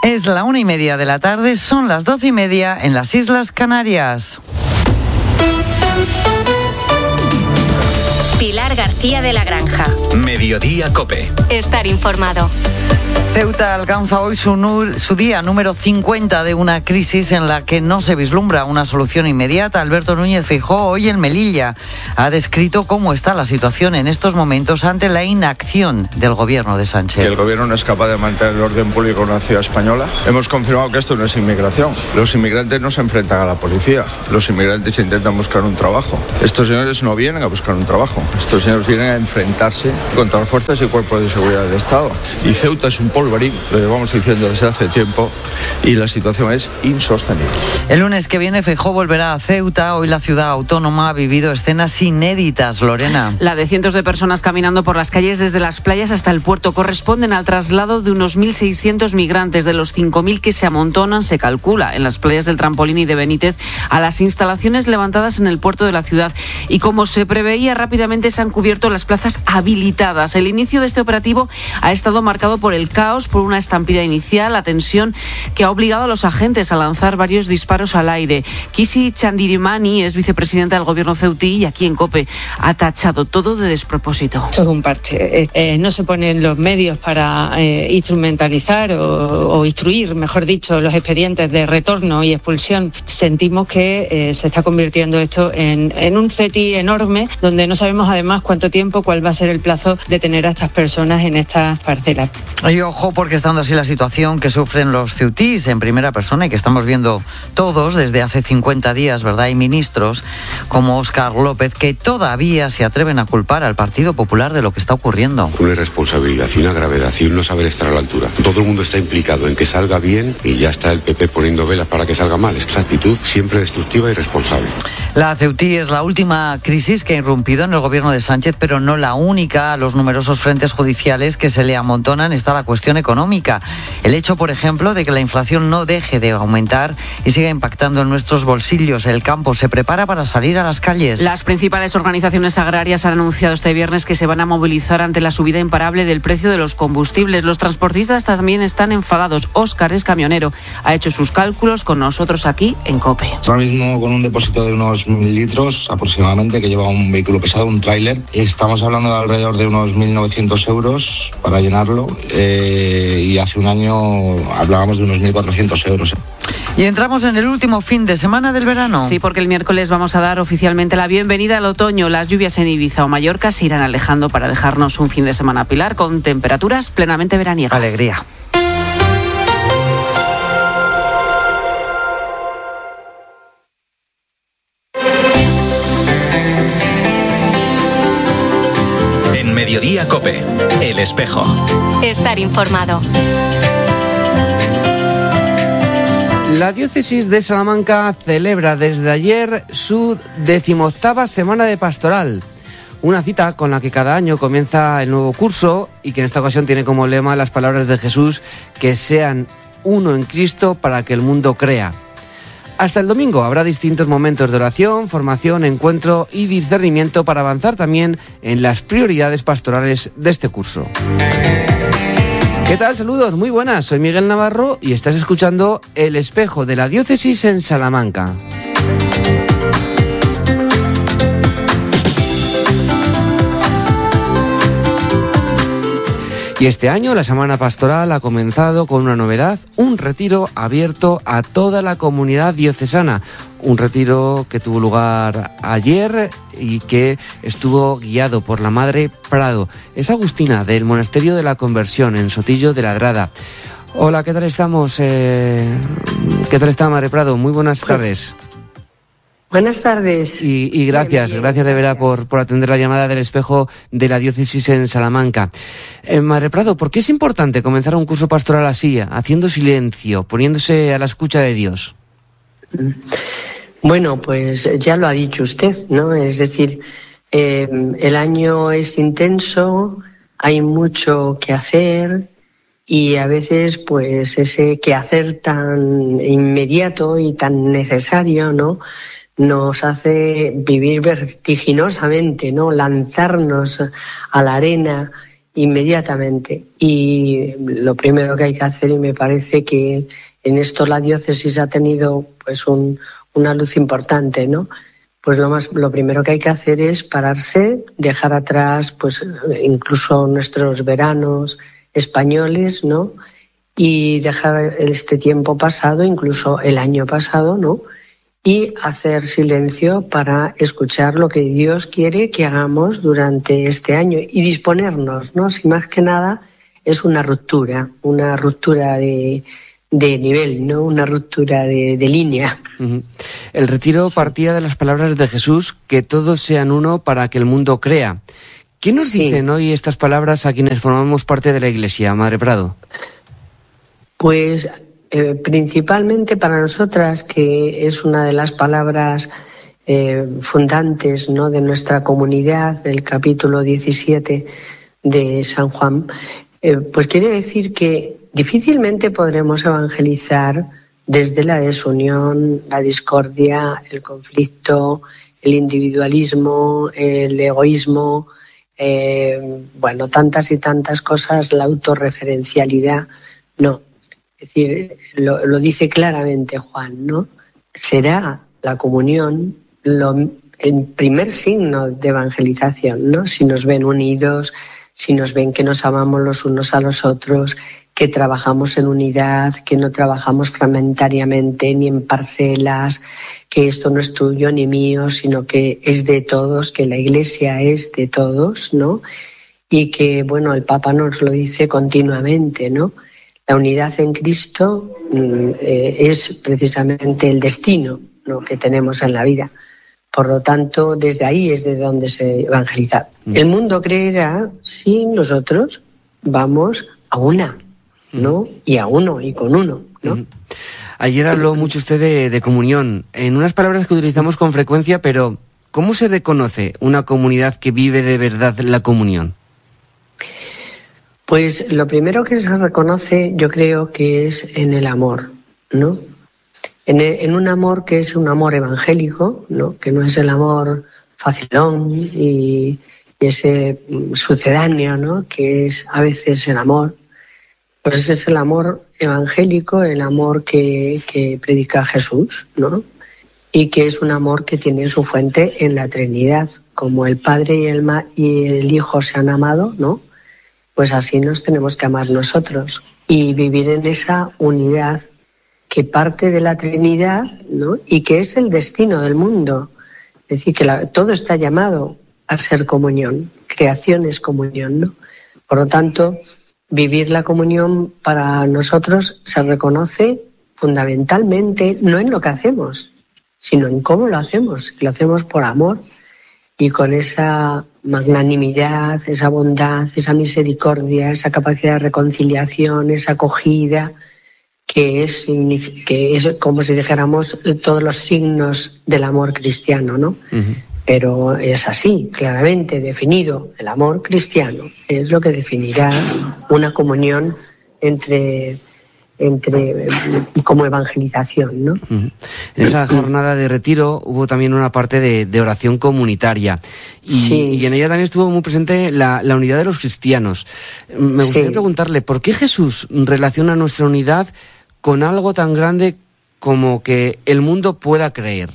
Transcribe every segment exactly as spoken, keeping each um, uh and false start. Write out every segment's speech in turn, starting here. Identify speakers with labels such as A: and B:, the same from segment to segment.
A: Es la una y media de la tarde, son las doce y media en las Islas Canarias.
B: Pilar García de la Granja.
C: Mediodía COPE.
B: Estar informado.
A: Ceuta alcanza hoy su, nu- su día número cincuenta de una crisis en la que no se vislumbra una solución inmediata. Alberto Núñez Feijóo hoy en Melilla ha descrito cómo está la situación en estos momentos ante la inacción del gobierno de Sánchez.
D: El gobierno no es capaz de mantener el orden público en una ciudad española. Hemos confirmado que esto no es inmigración. Los inmigrantes no se enfrentan a la policía. Los inmigrantes intentan buscar un trabajo. Estos señores no vienen a buscar un trabajo. Estos señores vienen a enfrentarse contra las fuerzas y cuerpos de seguridad del Estado. Y Ceuta es un polvorín, lo llevamos diciendo desde hace tiempo, y la situación es insostenible.
A: El lunes que viene Feijóo volverá a Ceuta. Hoy la ciudad autónoma ha vivido escenas inéditas, Lorena.
E: La de cientos de personas caminando por las calles desde las playas hasta el puerto corresponden al traslado de unos mil seiscientos migrantes de los cinco mil que se amontonan, se calcula, en las playas del Trampolín y de Benítez a las instalaciones levantadas en el puerto de la ciudad. Y como se preveía, rápidamente se han cubierto las plazas habilitadas. El inicio de este operativo ha estado marcado por el caos, por una estampida inicial, la tensión que ha obligado a los agentes a lanzar varios disparos al aire. Kisi Chandirimani es vicepresidenta del gobierno ceutí y aquí en COPE ha tachado todo de despropósito.
F: Esto es un parche. Eh, eh, no se ponen los medios para eh, instrumentalizar o, o instruir, mejor dicho, los expedientes de retorno y expulsión. Sentimos que eh, se está convirtiendo esto en, en un ceti enorme donde no sabemos además cuánto tiempo, cuál va a ser el plazo de tener a estas personas en estas parcelas.
A: Y ojo, porque estando así la situación que sufren los ceutís en primera persona y que estamos viendo todos desde hace cincuenta días, ¿verdad? Hay ministros como Óscar López que todavía se atreven a culpar al Partido Popular de lo que está ocurriendo.
G: Una irresponsabilidad y una gravedad y un no saber estar a la altura. Todo el mundo está implicado en que salga bien y ya está el P P poniendo velas para que salga mal. Es esa actitud siempre destructiva y responsable.
A: La ceutí es la última crisis que ha irrumpido en el gobierno de Sánchez, pero no la única. A los numerosos frentes judiciales que se le amontonan está la cuestión económica. El hecho, por ejemplo, de que la inflación no deje de aumentar y siga impactando en nuestros bolsillos. El campo se prepara para salir a las calles.
E: Las principales organizaciones agrarias han anunciado este viernes que se van a movilizar ante la subida imparable del precio de los combustibles. Los transportistas también están enfadados. Óscar es camionero. Ha hecho sus cálculos con nosotros aquí en COPE.
H: Ahora mismo con un depósito de unos mil litros aproximadamente que lleva un vehículo pesado, un tráiler, estamos hablando de alrededor de unos mil novecientos euros para llenarlo eh, y hace un año hablábamos de unos mil cuatrocientos euros.
A: Y entramos en el último fin de semana del verano.
E: Sí, porque el miércoles vamos a dar oficialmente la bienvenida al otoño. Las lluvias en Ibiza o Mallorca se irán alejando para dejarnos un fin de semana, Pilar, con temperaturas plenamente veraniegas.
A: Alegría.
C: En Mediodía COPE, El Espejo.
B: Estar informado.
I: La diócesis de Salamanca celebra desde ayer su decimoctava semana de pastoral. Una cita con la que cada año comienza el nuevo curso y que en esta ocasión tiene como lema las palabras de Jesús: que sean uno en Cristo para que el mundo crea. Hasta el domingo habrá distintos momentos de oración, formación, encuentro y discernimiento para avanzar también en las prioridades pastorales de este curso. ¿Qué tal? Saludos, muy buenas. Soy Miguel Navarro y estás escuchando El Espejo de la Diócesis en Salamanca. Y este año la Semana Pastoral ha comenzado con una novedad, un retiro abierto a toda la comunidad diocesana. Un retiro que tuvo lugar ayer y que estuvo guiado por la Madre Prado. Es Agustina del Monasterio de la Conversión en Sotillo de Ladrada. Hola, ¿qué tal estamos? Eh, ¿Qué tal está Madre Prado? Muy buenas tardes.
J: Buenas tardes.
I: Y, y gracias, bien, bien, gracias de verdad por, por atender la llamada del Espejo de la Diócesis en Salamanca. Eh, Madre Prado, ¿por qué es importante comenzar un curso pastoral así, haciendo silencio, poniéndose a la escucha de Dios?
J: Bueno, pues ya lo ha dicho usted, ¿no? Es decir, eh, el año es intenso, hay mucho que hacer y a veces pues ese quehacer tan inmediato y tan necesario, ¿no?, nos hace vivir vertiginosamente, ¿no?, lanzarnos a la arena inmediatamente. Y lo primero que hay que hacer, y me parece que en esto la diócesis ha tenido pues un, una luz importante, ¿no? Pues lo más, lo primero que hay que hacer es pararse, dejar atrás, pues incluso nuestros veranos españoles, ¿no? Y dejar este tiempo pasado, incluso el año pasado, ¿no? Y hacer silencio para escuchar lo que Dios quiere que hagamos durante este año y disponernos, ¿no? Si más que nada es una ruptura, una ruptura de de nivel, ¿no? Una ruptura de, de línea.
I: Uh-huh. El retiro sí. partía de las palabras de Jesús, que todos sean uno para que el mundo crea. ¿Qué nos sí. dicen hoy estas palabras a quienes formamos parte de la Iglesia, Madre Prado?
J: Pues eh, principalmente para nosotras, que es una de las palabras eh, fundantes, ¿no?, de nuestra comunidad, del capítulo diecisiete de San Juan, eh, pues quiere decir que difícilmente podremos evangelizar desde la desunión, la discordia, el conflicto, el individualismo, el egoísmo, eh, bueno, tantas y tantas cosas, la autorreferencialidad. No, es decir, lo, lo dice claramente Juan, ¿no? Será la comunión lo, el primer signo de evangelización, ¿no? Si nos ven unidos, si nos ven que nos amamos los unos a los otros, que trabajamos en unidad, que no trabajamos fragmentariamente ni en parcelas, que esto no es tuyo ni mío, sino que es de todos, que la Iglesia es de todos, ¿no? Y que, bueno, el Papa nos lo dice continuamente, ¿no? La unidad en Cristo eh, es precisamente el destino, ¿no?, que tenemos en la vida. Por lo tanto, desde ahí es de donde se evangeliza. El mundo creerá si nosotros vamos a una, ¿no? Y a uno, y con uno, ¿no?
I: Uh-huh. Ayer habló mucho usted de, de comunión, en unas palabras que utilizamos con frecuencia, pero ¿cómo se reconoce una comunidad que vive de verdad la comunión?
J: Pues lo primero que se reconoce, yo creo que es en el amor, ¿no? En, en un amor que es un amor evangélico, ¿no?, que no es el amor facilón y, y ese sucedáneo, ¿no?, que es a veces el amor. Pues ese es el amor evangélico, el amor que, que predica Jesús, ¿no? Y que es un amor que tiene su fuente en la Trinidad. Como el Padre y el, Ma- y el Hijo se han amado, ¿no?, pues así nos tenemos que amar nosotros y vivir en esa unidad que parte de la Trinidad, ¿no?, y que es el destino del mundo. Es decir, que la, todo está llamado a ser comunión, creación es comunión, ¿no? Por lo tanto, vivir la comunión para nosotros se reconoce fundamentalmente no en lo que hacemos, sino en cómo lo hacemos. Lo hacemos por amor y con esa magnanimidad, esa bondad, esa misericordia, esa capacidad de reconciliación, esa acogida, que es, que es como si dijéramos todos los signos del amor cristiano, ¿no? Uh-huh. Pero es así, claramente definido. El amor cristiano es lo que definirá una comunión entre, entre como evangelización, ¿no?
I: Uh-huh. En esa jornada de retiro hubo también una parte de, de oración comunitaria y, sí. y en ella también estuvo muy presente la, la unidad de los cristianos. Me gustaría sí. preguntarle, ¿por qué Jesús relaciona nuestra unidad con algo tan grande como que el mundo pueda creer?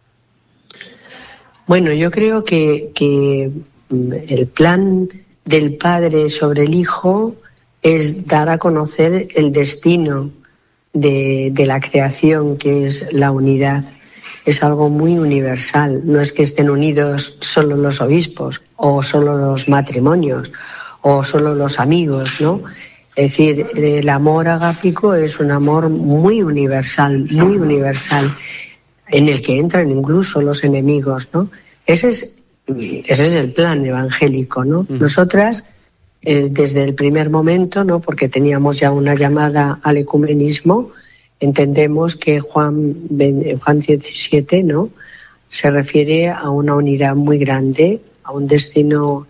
J: Bueno, yo creo que, que el plan del Padre sobre el Hijo es dar a conocer el destino de, de la creación, que es la unidad. Es algo muy universal. No es que estén unidos solo los obispos o solo los matrimonios o solo los amigos, ¿no? Es decir, el amor agápico es un amor muy universal, muy universal, en el que entran incluso los enemigos, ¿no? Ese es, ese es el plan evangélico, ¿no? Uh-huh. Nosotras, eh, desde el primer momento, ¿no?, porque teníamos ya una llamada al ecumenismo, entendemos que Juan, Juan diecisiete, ¿no?, se refiere a una unidad muy grande, a un destino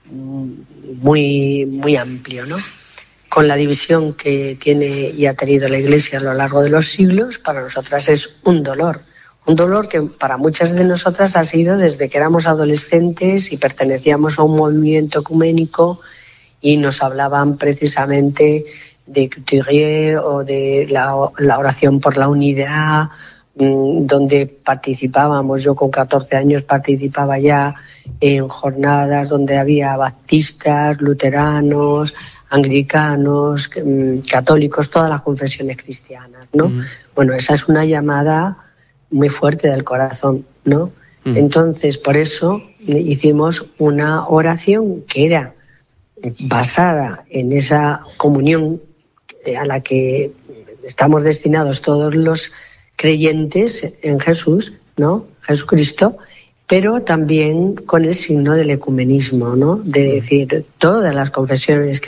J: muy, muy amplio, ¿no? Con la división que tiene y ha tenido la Iglesia a lo largo de los siglos, para nosotras es un dolor. Un dolor que para muchas de nosotras ha sido desde que éramos adolescentes y pertenecíamos a un movimiento ecuménico y nos hablaban precisamente de Couturier o de la, la oración por la unidad, donde participábamos. Yo con catorce años participaba ya en jornadas donde había baptistas, luteranos, anglicanos, católicos, todas las confesiones cristianas, ¿no? Uh-huh. Bueno, esa es una llamada muy fuerte del corazón, ¿no? Uh-huh. Entonces, por eso hicimos una oración que era basada en esa comunión a la que estamos destinados todos los creyentes en Jesús, ¿no? Jesucristo, pero también con el signo del ecumenismo, ¿no? De decir, todas las confesiones